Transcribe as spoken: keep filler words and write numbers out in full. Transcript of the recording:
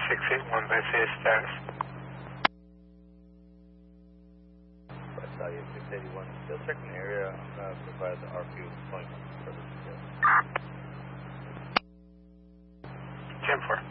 six eight one by C S status. West Value six eighty-one, still checking the area. I'm going to provide the R Q point for the details. ten four.